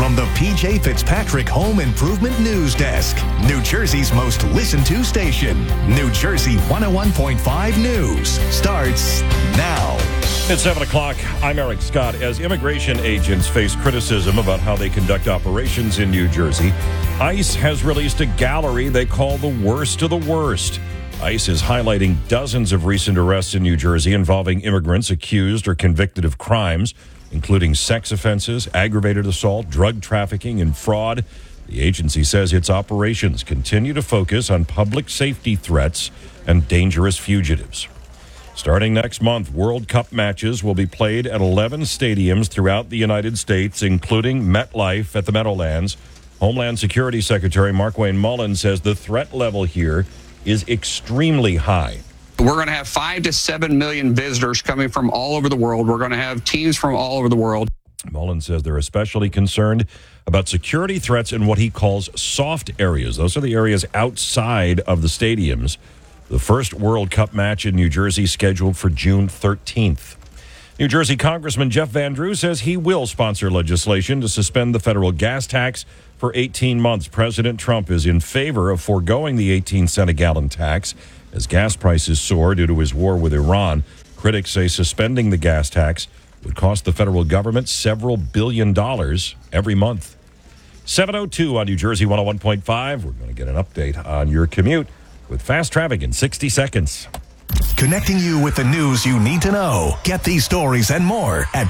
from the PJ Fitzpatrick Home Improvement News Desk, New Jersey's most listened to station. New Jersey 101.5 News starts now. It's 7 o'clock. I'm Eric Scott. As immigration agents face criticism about how they conduct operations in New Jersey, ICE has released a gallery they call the worst of the worst. ICE is highlighting dozens of recent arrests in New Jersey involving immigrants accused or convicted of crimes, including sex offenses, aggravated assault, drug trafficking, and fraud. The agency says its operations continue to focus on public safety threats and dangerous fugitives. Starting next month, World Cup matches will be played at 11 stadiums throughout the United States, including MetLife at the Meadowlands. Homeland Security Secretary Markwayne Mullin says the threat level here is extremely high. We're going to have 5 to 7 million visitors coming from all over the world. We're going to have teams from all over the world. Mullin says they're especially concerned about security threats in what he calls soft areas. Those are the areas outside of the stadiums. The first World Cup match in New Jersey scheduled for June 13th. New Jersey Congressman Jeff Van Drew says he will sponsor legislation to suspend the federal gas tax for 18 months. President Trump is in favor of foregoing the 18-cent a gallon tax as gas prices soar due to his war with Iran. Critics say suspending the gas tax would cost the federal government several $1 billion every month. 7:02 on New Jersey 101.5. We're going to get an update on your commute with fast traffic in 60 seconds. Connecting you with the news you need to know. Get these stories and more at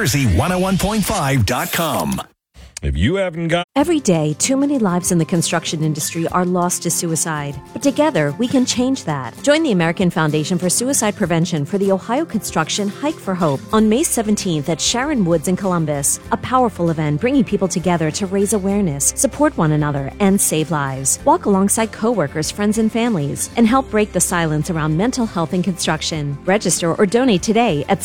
NewJersey101.5.com. If you haven't got... Every day, too many lives in the construction industry are lost to suicide. But together, we can change that. Join the American Foundation for Suicide Prevention for the Ohio Construction Hike for Hope on May 17th at Sharon Woods in Columbus. A powerful event bringing people together to raise awareness, support one another, and save lives. Walk alongside coworkers, friends, and families, and help break the silence around mental health in construction. Register or donate today at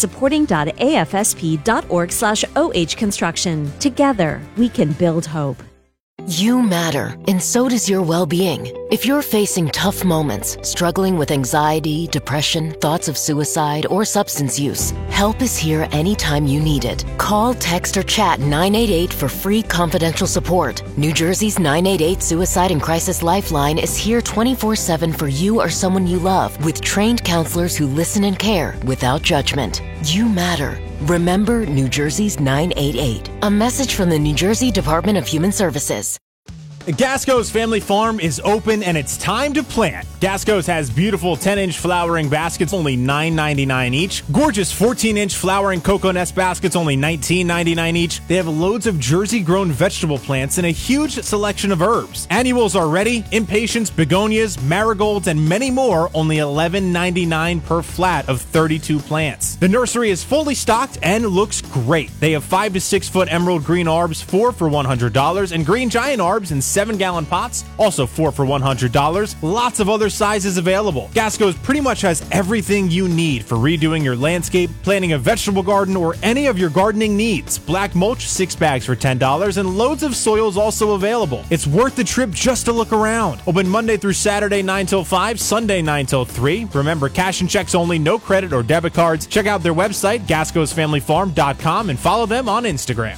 supporting.afsp.org/OH Construction. Together, we can build hope. You matter, and so does your well-being. If you're facing tough moments, struggling with anxiety, depression, thoughts of suicide, or substance use, help is here anytime you need it. Call, text, or chat 988 for free confidential support. New Jersey's 988 Suicide and Crisis Lifeline is here 24/7 for you or someone you love, with trained counselors who listen and care without judgment. You matter. Remember New Jersey's 988. A message from the New Jersey Department of Human Services. Gasco's Family Farm is open and it's time to plant. Gasco's has beautiful 10-inch flowering baskets, only $9.99 each. Gorgeous 14-inch flowering cocoa nest baskets, only $19.99 each. They have loads of Jersey-grown vegetable plants and a huge selection of herbs. Annuals are ready, impatiens, begonias, marigolds, and many more, only $11.99 per flat of 32 plants. The nursery is fully stocked and looks great. They have 5 to 6 foot emerald green arbs, 4 for $100, and green giant arbs in 7-gallon pots, also 4 for $100. Lots of other sizes available. Gasco's pretty much has everything you need for redoing your landscape, planting a vegetable garden, or any of your gardening needs. Black mulch, 6 bags for $10, and loads of soils also available. It's worth the trip just to look around. Open Monday through Saturday 9 till 5, Sunday 9 till 3. Remember, cash and checks only, no credit or debit cards. Check out their website, gascosfamilyfarm.com, and follow them on Instagram.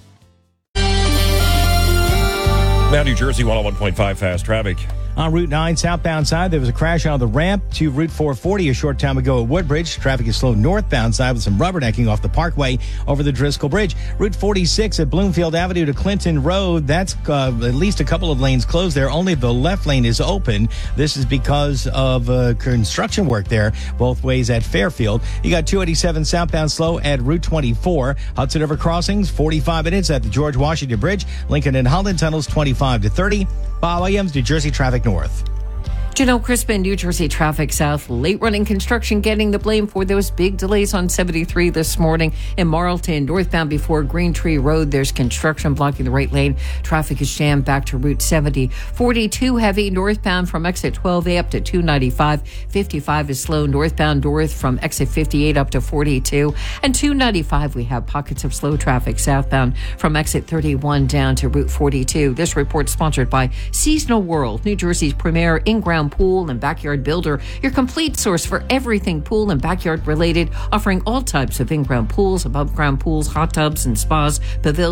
Now New Jersey 101.5 fast traffic. On Route 9 southbound side, there was a crash on the ramp to Route 440 a short time ago at Woodbridge. Traffic is slow northbound side with some rubbernecking off the Parkway over the Driscoll Bridge. Route 46 at Bloomfield Avenue to Clinton Road. That's at least a couple of lanes closed there. Only the left lane is open. This is because of construction work there both ways at Fairfield. You got 287 southbound slow at Route 24. Hudson River crossings, 45 minutes at the George Washington Bridge. Lincoln and Holland tunnels, 25 to 30. Bob Williams, New Jersey Traffic North. Janelle Crispin, New Jersey Traffic South. Late running construction getting the blame for those big delays on 73 this morning in Marlton. Northbound before Green Tree Road, there's construction blocking the right lane. Traffic is jammed back to Route 70. 42 heavy northbound from exit 12A up to 295. 55 is slow northbound north from exit 58 up to 42. And 295, we have pockets of slow traffic southbound from exit 31 down to Route 42. This report sponsored by Seasonal World, New Jersey's premier in-ground pool and backyard builder, your complete source for everything pool and backyard related, offering all types of in-ground pools, above-ground pools, hot tubs and spas, pavilions,